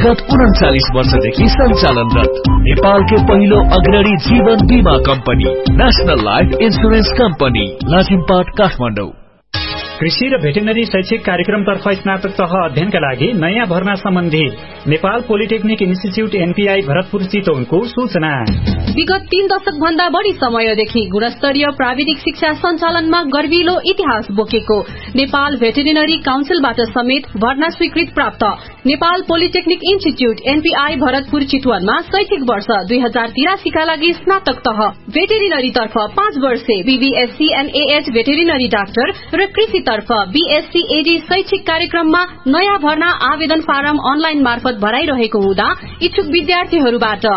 विगत 39 वर्षदेखि सञ्चालनरत नेपालकै पहिलो अग्रणी जीवन बीमा company national life insurance company Lazimpat Kathmandu. कृषि र भेटेरिनरी शैक्षिक कार्यक्रमतर्फ स्नातक तह अध्ययनका लागि नयाँ भर्ना सम्बन्धी Nepal polytechnic institute NPI Bharatpur चितवनको सूचना। विगत 3 दशक भन्दा बढी समयदेखि गुणस्तरीय प्राविधिक शिक्षा सञ्चालनमा गर्विलो इतिहास बोकेको नेपाल भेटेरिनरी काउन्सिलबाट समेत भर्ना स्वीकृत प्राप्त Nepal polytechnic institute NPI Bharatpur चितवनमा शैक्षिक वर्ष 2083 का लागि स्नातक तह भेटेरिनरी तर्फ 5 वर्षे बीबीएससी एनएएच भेटेरिनरी डाक्टर र कृषि तर्फ बीएससी एडी शैक्षिक कार्यक्रममा नयाँ भर्ना आवेदन फारम अनलाइन मार्फत भराइरहेको हुँदा इच्छुक विद्यार्थीहरूबाट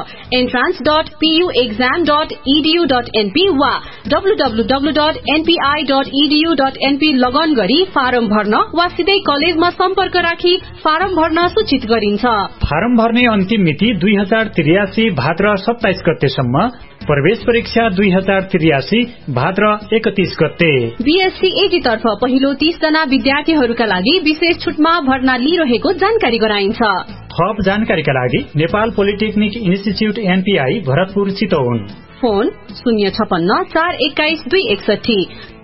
entrance.puexam.edu.np वा www.npi.edu.np लगन गरी फारम भर्न वा सिधै कलेजमा सम्पर्क राखी फारम भर्न सूचित गरिन्छ। फारम भर्ने अन्तिम मिति 2083 भाद्र 27 गतेसम्म, प्रवेश परीक्षा 2083 भाद्र 31 गते। बीएससी एडी तर्फ पहिलो 30 जना विद्यार्थीहरूका लागि विशेष छुटमा भर्ना लिइरहेको जानकारी गराइन्छ। थप जानकारीका लागि Nepal polytechnic institute NPI Bharatpur Chitwan, phone 056411261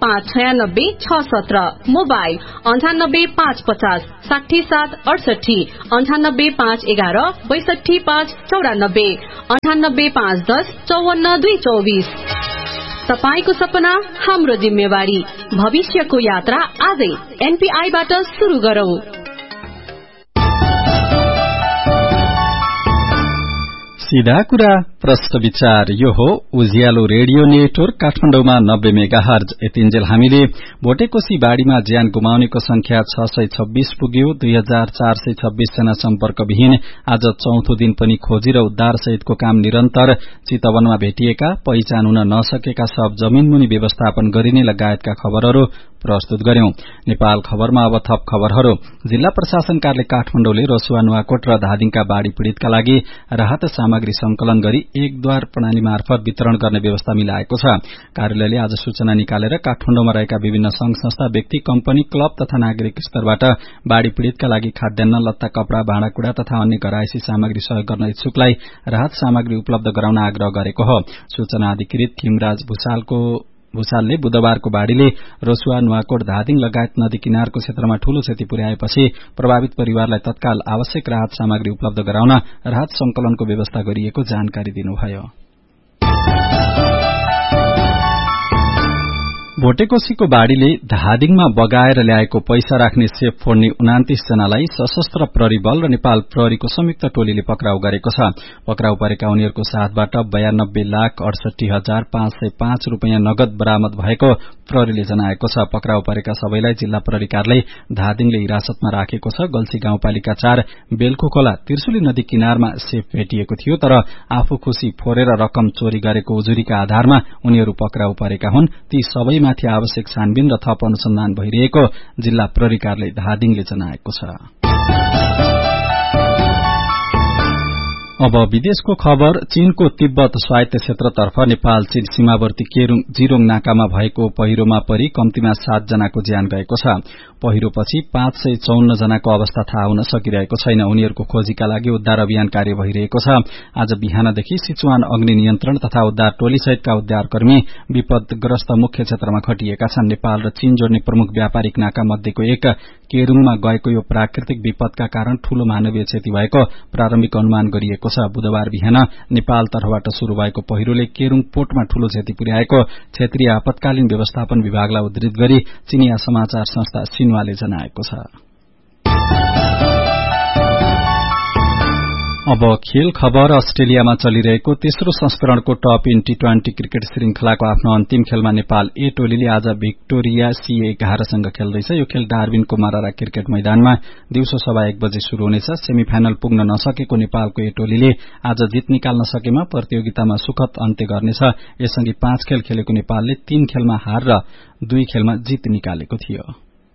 596 mobile 9855 67568 98511 62594 98510 54224। तपाईको सपना हाम्रो जिम्मेवारी, भविष्यको यात्रा आजै एनपीआई बाट सुरु गरौं। सीधा कुरा प्रश्न विचार, यो हो उज्यालो रेडियो नेटवर्क काठमाडौँमा 90 मेगाहर्ज। यतिन्जेल हामीले भोटेकोशी बाढ़ीमा ज्यान गुमाउनेको संख्या 626 पुग्यो। 2426 जना सम्पर्कविहीन। आज चौथो दिन पनि खोजी र उद्धार सहितको काम निरन्तर। चितवनमा भेटिएका, पहिचान हुन नसकेका सब जमीनमुनि व्यवस्थापन गरिने लगायतका खबरहरू प्रस्तुत गर्यौं। नेपाल खबरमा अब थप खबरहरू। जिल्ला प्रशासन कार्यालय काठमाडौँले रसुवा, नुवाकोट र धादिङका बाढ़ी पीड़ितका लागि राहत सामग्री संकलन गरी एकद्वार प्रणाली मार्फत वितरण गर्ने व्यवस्था मिलाएको छ। कार्यालयले आज सूचना निकालेर काठमाडौँमा रहेका विभिन्न संघ संस्था, व्यक्ति, कम्पनी, क्लब तथा नागरिक स्तरबाट बाढ़ी पीड़ितका लागि खाद्यान्न, लत्ता, कपड़ा, भाँडाकुड़ा तथा अन्य घरायसी सामग्री सहयोग गर्न इच्छुकलाई राहत सामग्री उपलब्ध गराउन आग्रह गरेको हो। सूचना अधिकृत खिमराज भूषालले बुधबारको बाढ़ीले रसुवा, नुवाकोट, धादिङ लगायत नदी किनारको क्षेत्रमा ठूलो क्षति पुर्याएपछि प्रभावित परिवारलाई तत्काल आवश्यक राहत सामग्री उपलब्ध गराउन राहत संकलनको व्यवस्था गरिएको जानकारी दिनुभयो। भोटेकोशीको बाढ़ीले धादिङमा बगाएर ल्याएको पैसा राख्ने सेफ फोड्ने 29 जनालाई सशस्त्र प्रहरी बल र नेपाल प्रहरीको संयुक्त टोलीले पक्राउ गरेको छ। पक्राउ परेका उनीहरूको साथबाट 92,68,505 रूपियाँ नगद बरामद भएको प्रहरीले जनाएको छ। पक्राउ परेका सबैलाई जिल्ला प्रहरी कार्यालय धादिङले हिरासतमा राखेको छ। गल्सी गाउँपालिका 4 बेलको खोला त्रिशुली नदी किनारमा सेफ भेटिएको थियो, तर आफू खुशी फोरेर रकम चोरी गरेको उजुरीका आधारमा उनीहरू पक्राउ परेका हुन्। ती सबैमाथि आवश्यक छानबिन र थप अनुसन्धान भइरहेको जिल्ला प्रहरी कार्यालय धादिङले जनाएको छ। अब विदेशको खबर। चीनको तिब्बत स्वायत्त क्षेत्रतर्फ नेपाल चीन सीमावर्ती केरुङ जिरोङ नाकामा भएको पहिरोमा परि कम्तीमा 7 जनाको ज्यान गएको छ। पहिरोपछि 554 जनाको अवस्था थाहा हुन सकिरहेको छैन। उनीहरूको खोजीका लागि उद्धार अभियान कार्य भइरहेको छ। आज बिहानदेखि सिचुवान अग्नि नियन्त्रण तथा उद्धार टोली सहितका उद्धारकर्मी विपदग्रस्त मुख्य क्षेत्रमा खटिएका छन्। नेपाल र चीन जोड्ने प्रमुख व्यापारिक नाका मध्येको एक केरुङमा गएको यो प्राकृतिक विपदका कारण ठूलो मानवीय क्षति भएको प्रारम्भिक अनुमान गरिएको छ। बुधबार बिहान नेपाल तर्फबाट शुरू भएको पहिरोले केरुङ पोर्टमा ठूलो क्षति पुर्याएको क्षेत्रीय आपतकालीन व्यवस्थापन विभागलाई उद्धृत गरी चीनिया समाचार संस्था सिन्वाले जनाएको छ। अब खेल खबर। अस्ट्रेलियामा चलिरहेको तेस्रो संस्करणको टप इन टी20 क्रिकेट श्रृंखलाको आफ्नो अन्तिम खेलमा नेपाल ए टोलीले आज भिक्टोरिया C11 सँग खेल्दैछ। यो खेल डार्विनको मरारा क्रिकेट मैदानमा दिउँसो 1:15 बजे शुरू हुनेछ। सेमिफाइनल पुग्न नसकेको नेपालको ए टोलीले आज जित निकाल्न सकेमा प्रतियोगितामा सुखद अन्त्य गर्नेछ। यससँगै 5 खेल खेलेको नेपालले 3 खेलमा हार र 2 खेलमा जित निकालेको थियो।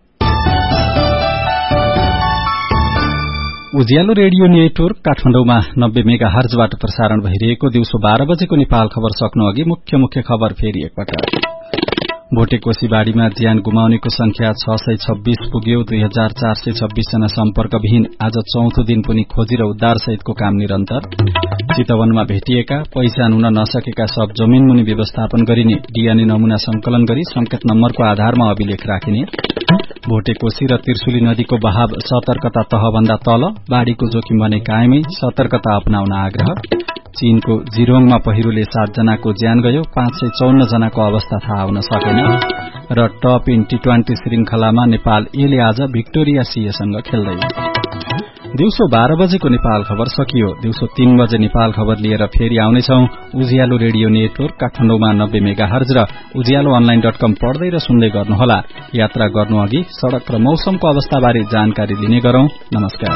उज्यालो रेडियो नेटवर्क काठमाडौँमा 90 मेगाहर्जबाट प्रसारण भइरहेको दिउँसो 12 बजेको नेपाल खबर सक्नु अघि मुख्य खबर फेरि एकपटक। भोटेकोशी बाढ़ीमा ज्यान गुमाउनेको संख्या 626 पुग्यो। 2426 जना सम्पर्कविहीन आज चौथो दिन पनि खोजी र उद्धार सहितको काम निरन्तर। चितवनमा भेटिएका पहिचान हुन नसकेका सब जमिन मुनि व्यवस्थापन गरिने, डीएनए नमूना संकलन गरी संकेत नम्बरको आधारमा अभिलेख राखिने। भोटेकोशी र त्रिशुली नदीको बहाव सतर्कता तहभन्दा तल, बाढ़ीको जोखिम भने कायमै, सतर्कता अपनाउन आग्रह। चीनको जिरोङमा पहिरोले 7 जनाको ज्यान गयो, 554 जनाको अवस्था थाहा हुन सकेन। र टप इन टी20 श्रृंखलामा नेपाल एले आज भिक्टोरिया सीएसँग खेल्दै। दिउँसो 12 बजेको नेपाल खबर सकियो। दिउँसो 3 बजे नेपाल खबर लिएर फेरि आउनेछौं। उज्यालो रेडियो नेटवर्क काठमाडौँमा 90 मेगाहर्ज र उज्यालो अनलाइन.com पढ्दै र सुन्दै गर्नुहोला। यात्रा गर्नु अघि सड़क र मौसमको अवस्थाबारे जानकारी लिने गरौं। नमस्कार।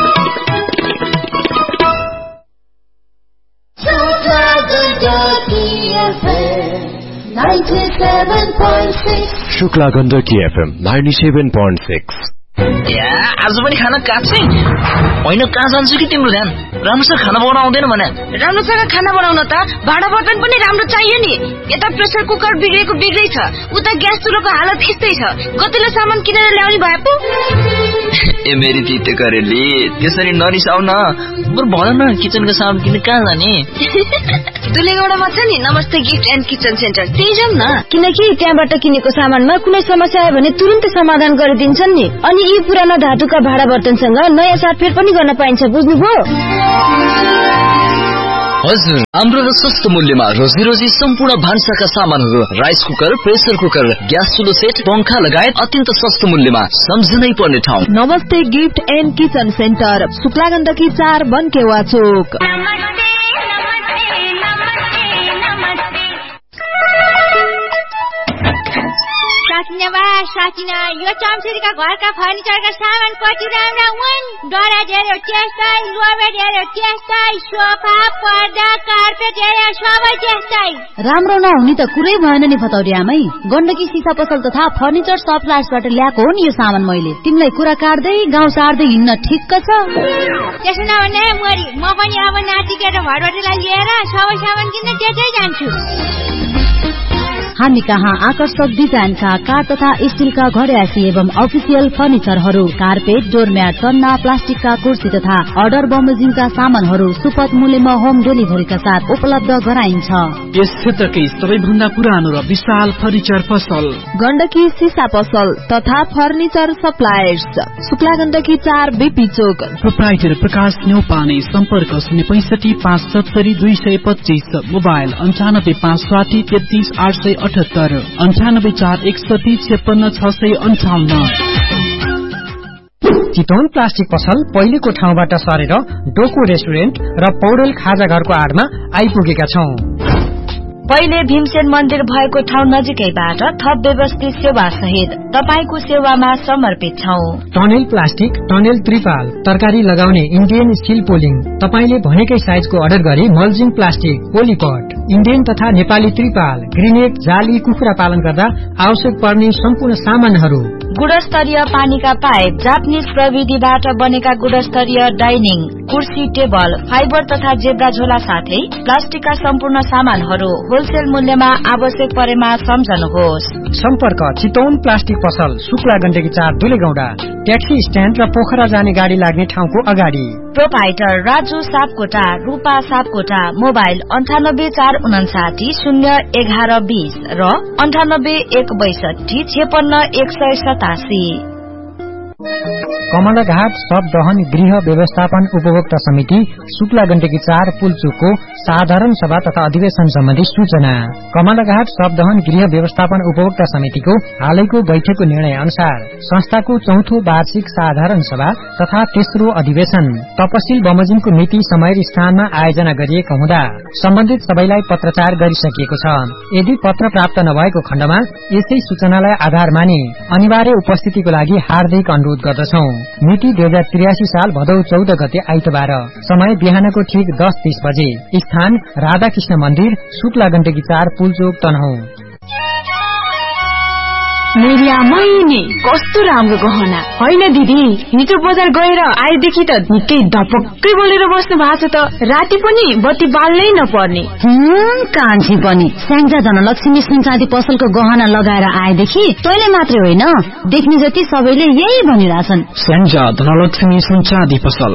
शुक्ला गण्डकी FM 97.6। आज पनि खाना काट्छै होइन, कहाँ जान्छु कि तिम्रो ध्यान? राम्रोसँग खाना बनाउन आउँदैन भने? राम्रोसँग खाना बनाउन त भाँडा बर्तन पनि राम्रो चाहियो नि। यता प्रेसर कुकर बिग्रेको बिग्रै छ, उता ग्यास चुलोको हालत यस्तै छ। कतिले सामान किनेर ल्याउने भए पो? ए मेरी तिते करेली, त्यसरी नरिसाउ न। बरु भन न, किचनको सामान किन्न कहाँ जाने? दुलेगौडामा छ नि नमस्ते गिफ्ट एन्ड किचन सेन्टर, त्यही जाउँ न। किनकि त्यहाँबाट किनेको सामानमा कुनै समस्या आयो भने तुरुन्तै समाधान गरिदिन्छन् नि। अनि यी पुराना धातुका भाँडा बर्तनसँग नयाँ साटफेर पनि गर्न पाइन्छ, बुझ्नुभयो? हजुर, राम्रो र सस्तो मूल्यमा रोजी सम्पूर्ण भान्साका सामानहरू, rice cooker, pressure cooker, gas चुलो set, पंखा लगायत अत्यन्त सस्तो मूल्यमा। सम्झनै पर्ने ठाउँ नमस्ते gift and kitchen centre, Shukla Gandaki 4 बनकेवा चोक। साकिना यो चम्चुरीका घरका फर्निचरका सामान कति राम्रा हुन्। डरा हेर्यो त्यस्तै, लोबेट हेर्यो त्यस्तै, सोफा, पर्दा, कार्पेट हेर्यो सबै त्यस्तै। राम्रो नहुने त कुरै भएन नि भतौरियामै। गण्डकी सीसा पसल तथा फर्निचर सप्लायर्सबाट ल्याएको हो नि यो सामान मैले। तिमीलाई कुरा काट्दै गाउँ सार्दै हिँड्न ठिक्क छ? त्यसो नभने मोरी, म पनि अब नातिका र भरभटीलाई लिएर सबै सामान किन्न त्यतै जान्छु। हामी कहाँ आकर्षक डिजाइनका काठ तथा स्टीलका घरेसी एवं अफिसियल फर्निचरहरू, कार्पेट, डोरम्याट, सन्ना, प्लास्टिकका कुर्सी तथा अर्डर बमोजिमका सामानहरू सुपथ मूल्यमा होम डेलिभरीका साथ उपलब्ध गराइन्छ। यस क्षेत्रकै सबैभन्दा पुरानो र विशाल फर्निचर पसल गण्डकी सीसा पसल तथा furniture suppliers, Shukla Gandaki 4 BP चोक। प्रोप्राइटर प्रकाश न्यौपाने, सम्पर्क 065 570 225, मोबाइल 95 560 33 878, 98 4 61 56 658। चितवन प्लास्टिक पसल पहिलेको ठाउँबाट सरेर डोको रेस्टुरेन्ट र पौडेल खाजा घरको आडमा आइपुगेका छौं। पहिले भीमसेन मन्दिर भएको ठाउँ नजिकैबाट थप व्यवस्थित सेवा सहित तपाईको सेवामा समर्पित छौं। टनेल प्लास्टिक, टनेल त्रिपाल, तरकारी लगाउने इन्डियन स्टिल पोलिङ, तपाईले भनेकै साइजको अर्डर गरी मल्जिङ प्लास्टिक, पोलिपट, इन्डियन तथा नेपाली त्रिपाल, ग्रेनेड, जाली, कुखुरा पालन गर्दा आवश्यक पर्ने सम्पूर्ण सामानहरू, गुणस्तरीय पानीका पाइप, जापानिज प्रविधिबाट बनेका गुणस्तरीय डाइनिङ, कुर्सी, टेबल, फाइबर तथा जेब्रा झोला साथै प्लास्टिकका सम्पूर्ण सामानहरू होलसेल मूल्यमा आवश्यक परेमा सम्झनुहोस्। सम्पर्क चितवन प्लास्टिक पसल, शुक्ला गण्डकी 4 दुलेगौडा, ट्याक्सी स्ट्यान्ड र पोखरा जाने गाडी लाग्ने ठाउँको अगाडि। प्रोपाइटर राजु सापकोटा, रूपा सापकोटा, मोबाइल 98 459 01120 र 98 162 56 187। कमलाघाट सब दहन गृह व्यवस्थापन उपभोक्ता समिति, शुक्ला गण्डकी 4 पुलचोकको साधारण सभा तथा अधिवेशन सम्बन्धी सूचना। कमलाघाट सब दहन गृह व्यवस्थापन उपभोक्ता समितिको हालैको बैठकको निर्णय अनुसार संस्थाको 4थो वार्षिक साधारण सभा तथा तेस्रो अधिवेशन तपसिल बमोजिमको मिति समय र स्थानमा आयोजना गरिएको हुँदा सम्बन्धित सबैलाई पत्रचार गरिसकिएको छ। यदि पत्र प्राप्त नभएको खण्डमा यसै सूचनालाई आधार मानि अनिवार्य उपस्थितिको लागि हार्दिक अनुरोध गर्दछौं। मिति 2083 साल भदौ 14 गते आइतबार, समय बिहानको ठीक 10:30 बजे, स्थान राधाकृष्ण मन्दिर, शुक्ला गण्डकी 4 पुलचोक, तनहुँ। मैनी कस्तो राम्रो गहना होइन दिदी, हिजो बजार गएर आएदेखि त निकै धपक्कै बोलेर बस्नु भएको छ त। राति पनि बत्ती बाल्नै नपर्ने। कान्छी पनि स्याङ्जा धनलक्ष्मी सुनचाँदी पसलको गहना लगाएर आएदेखि तैले मात्रै होइन, देख्ने जति सबैले यही भनिरहेछन्। स्याङ्जा धनलक्ष्मी सुनचाँदी पसल।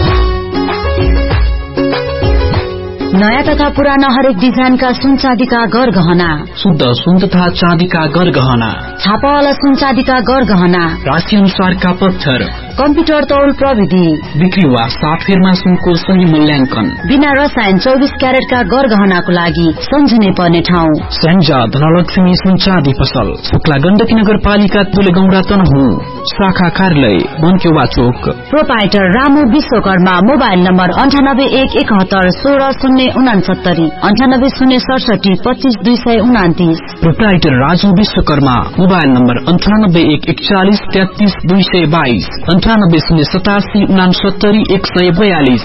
नयाँ तथा पुराना हरेक डिजाइनका सुनचाँदीका गरगहना, शुद्ध सुन तथा चाँदीका गरगहना, छापावाला सुनचाँदीका गरगहना, राशि अनुसारका पत्थर, कम्प्युटर तौल प्रविधि, बिक्री वा साटफेरमा सुनको सही मूल्याङ्कन, बिना रसायन 24 क्यारेटका गरगहनाको लागि सम्झिनै पर्ने ठाउँ स्याङ्जा धनलक्ष्मी सुनचाँदी पसल, शुक्ला गण्डकी नगरपालिका तुलेगौडा तनहुँ, शाखा कार्यालय बनकेवा चोक। Proprietor Ramu Vishwakarma, mobile number 9817160069, 980667 25229। Proprietor Raju Vishwakarma, mobile number 9814133222, 9807869142।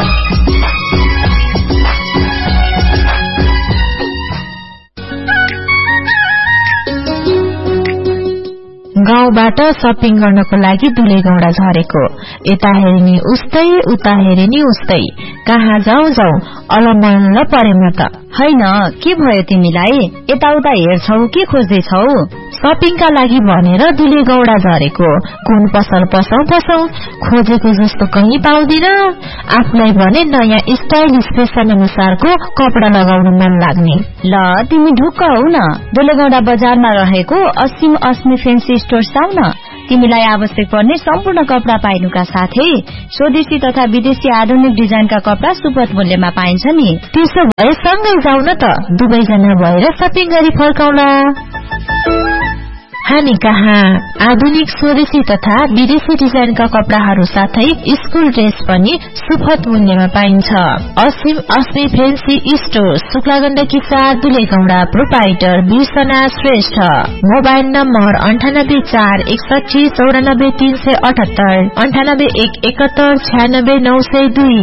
गाउँबाट शपिङ गर्नको लागि दुलेगौडा झरेको, यता हेरिनी उस्तै उता हेरिनी उस्तै, कहाँ जाउँ अलमल्ल परे म त। हैन, के भयो तिमीलाई? यताउता हेर्छौ के खोज्दैछौ? शपिङका लागि भनेर दुलेगौडा झरेको, कुन पसल पसौं खोजेको जस्तो कहीँ पाउँदिन। आफूलाई भने नयाँ स्टाइलिश फेसन अनुसारको कपडा लगाउन मन लाग्ने। ल तिमी ढुक्क हौ न, दुलेगौडा बजारमा रहेको असीम अस्मी फेन्सी स्टोर आऊ न। तिमीलाई आवश्यक पर्ने सम्पूर्ण कपडा पाइनुका साथै स्वदेशी तथा विदेशी आधुनिक डिजाइनका कपडा सुपथ मूल्यमा पाइन्छ नि। त्यसो भए सँगै जाउँ न त, दुवैजना भएर शपिङ गरी फर्काउला। हामी कहाँ आधुनिक स्वदेशी तथा विदेशी डिजाइनका कपडाहरू साथै स्कुल ड्रेस पनि सुपथ मूल्यमा पाइन्छ। असीम अस्मी fancy store, Shukla Gandaki 4 दुलेगौडा। Proprietor बिर्सना Shrestha. Mobile number 9841649378, 9817196902।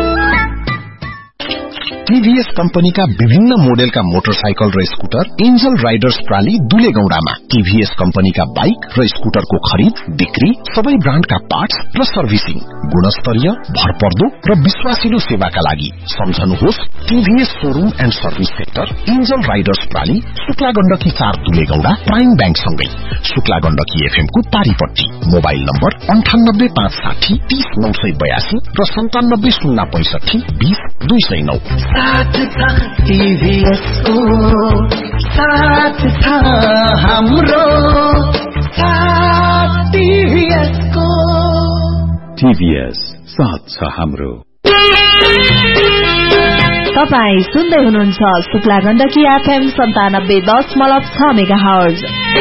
TVS कम्पनीका विभिन्न मोडेलका मोटरसाइकल र स्कुटर एन्जल राइडर्स प्राली दुलेगौडामा। टीभीएस कम्पनीका बाइक र स्कुटरको खरिद बिक्री, सबै ब्रान्डका पार्ट्स र सर्भिसिङ, गुणस्तरीय, भरपर्दो र विश्वासिलो सेवाका लागि सम्झनुहोस् TVS showroom and service centre, angel Riders प्राली, Shukla Gandaki 4 दुलेगौडा, prime bank सँगै शुक्ला गण्डकी एफएम को पारीपट्टी। मोबाइल नम्बर 9856 30982 र 97065 20209। साथ था टीभीएस को, साथ था हाम्रो, साथ टीभीएस को। टीभीएस साथ छ हाम्रो। तपाई सुन्दै हुनुहुन्छ शुक्ला गण्डकी एफएम 97.6 मेगाहर्ज।